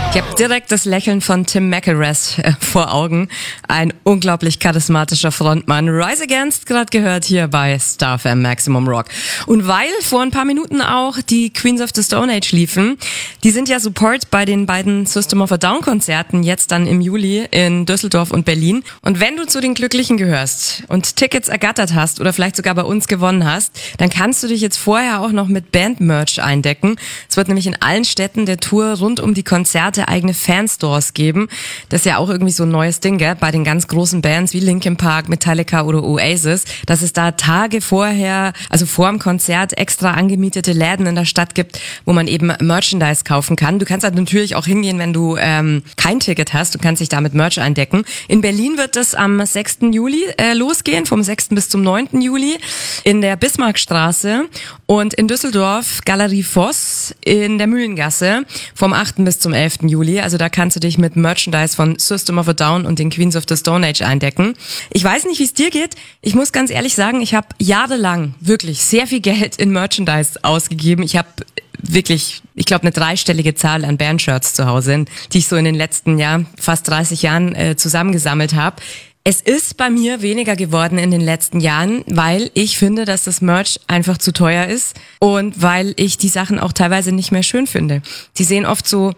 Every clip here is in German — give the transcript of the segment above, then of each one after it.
Ich habe direkt das Lächeln von Tim McIlrath vor Augen. Ein unglaublich charismatischer Frontmann. Rise Against, gerade gehört hier bei Star FM Maximum Rock. Und weil vor ein paar Minuten auch die Queens of the Stone Age liefen, die sind ja Support bei den beiden System of a Down Konzerten jetzt dann im Juli in Düsseldorf und Berlin. Und wenn du zu den Glücklichen gehörst und Tickets ergattert hast oder vielleicht sogar bei uns gewonnen hast, dann kannst du dich jetzt vorher auch noch mit Band-Merch eindecken. Es wird nämlich in allen Städten der Tour rund um die Konzerte eigene Fanstores geben. Das ist ja auch irgendwie so ein neues Ding, gell? Bei den ganz großen Bands wie Linkin Park, Metallica oder Oasis, dass es da Tage vorher, also vor dem Konzert, extra angemietete Läden in der Stadt gibt, wo man eben Merchandise kaufen kann. Du kannst halt natürlich auch hingehen, wenn du kein Ticket hast. Du kannst dich da mit Merch eindecken. In Berlin wird das am 6. Juli losgehen, vom 6. bis zum 9. Juli in der Bismarckstraße und in Düsseldorf Galerie Voss in der Mühlengasse vom 8. bis zum 11. Juli. Also da kannst du dich mit Merchandise von System of a Down und den Queens of the Stone Age eindecken. Ich weiß nicht, wie es dir geht. Ich muss ganz ehrlich sagen, ich habe jahrelang wirklich sehr viel Geld in Merchandise ausgegeben. Ich habe wirklich, ich glaube, eine dreistellige Zahl an Bandshirts zu Hause, die ich so in den letzten fast 30 Jahren zusammengesammelt habe. Es ist bei mir weniger geworden in den letzten Jahren, weil ich finde, dass das Merch einfach zu teuer ist und weil ich die Sachen auch teilweise nicht mehr schön finde. Die sehen oft so,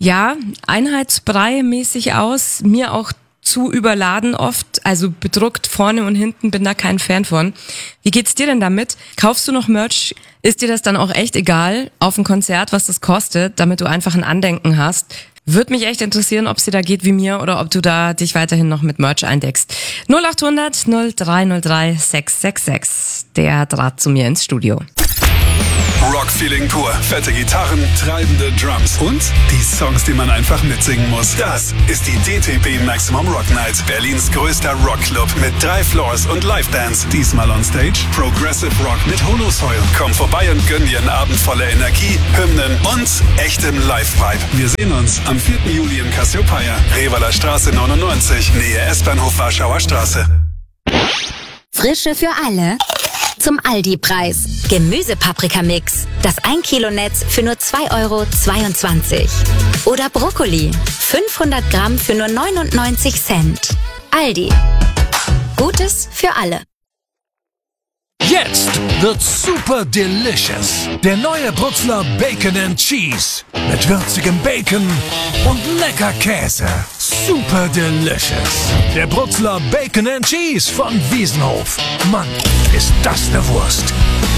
Einheitsbrei-mäßig aus, mir auch zu überladen oft, also bedruckt vorne und hinten, bin da kein Fan von. Wie geht's dir denn damit? Kaufst du noch Merch? Ist dir das dann auch echt egal auf ein Konzert, was das kostet, damit du einfach ein Andenken hast? Würde mich echt interessieren, ob es dir da geht wie mir oder ob du da dich weiterhin noch mit Merch eindeckst. 0800 0303 666, der Draht zu mir ins Studio. Rock-Feeling pur, fette Gitarren, treibende Drums und die Songs, die man einfach mitsingen muss. Das ist die DTB Maximum Rock Night, Berlins größter Rockclub mit 3 Floors und Live-Bands. Diesmal on Stage Progressive Rock mit Holosoil. Komm vorbei und gönn dir einen Abend voller Energie, Hymnen und echtem Live-Vibe. Wir sehen uns am 4. Juli in Cassiopeia, Revaler Straße 99, Nähe S-Bahnhof Warschauer Straße. Frische für alle. Zum Aldi-Preis. Gemüsepaprikamix. Das 1 Kilo Netz für nur 2,22 €. Oder Brokkoli. 500 Gramm für nur 99 Cent. Aldi. Gutes für alle. Jetzt wird's super delicious. Der neue Brutzler Bacon and Cheese. Mit würzigem Bacon und lecker Käse. Super delicious. Der Brutzler Bacon and Cheese von Wiesenhof. Mann, ist das eine Wurst.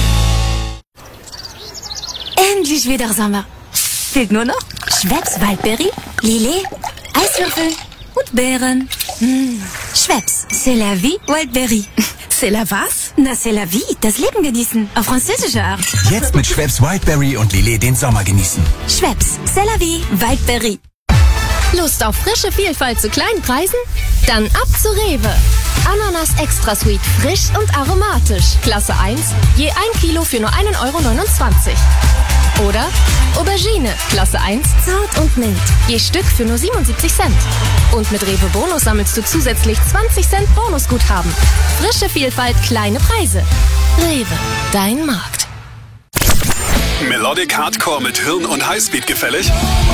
Endlich wieder Sommer. Fehlt nur noch Schweppes Waldbeere, Lillet, Eiswürfel und Beeren. Schweppes, c'est la vie, Wildberry. C'est la was? Na, c'est la vie, das Leben genießen. Auf französische Art. Jetzt mit Schweppes Wildberry und Lillet den Sommer genießen. Schweppes, c'est la vie, Wildberry. Lust auf frische Vielfalt zu kleinen Preisen? Dann ab zu Rewe. Ananas Extra Sweet, frisch und aromatisch. Klasse 1, je 1 Kilo für nur 1,29 €. Oder Aubergine, Klasse 1, zart und mild. Je Stück für nur 77 Cent. Und mit Rewe Bonus sammelst du zusätzlich 20 Cent Bonusguthaben. Frische Vielfalt, kleine Preise. Rewe, dein Markt. Melodic Hardcore mit Hirn und Highspeed gefällig?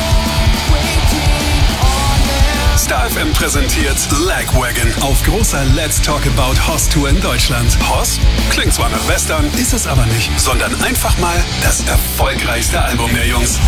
Star FM präsentiert Lagwagon auf großer Let's Talk About Hoss Tour in Deutschland. Hoss klingt zwar nach Western, ist es aber nicht, sondern einfach mal das erfolgreichste Album der Jungs.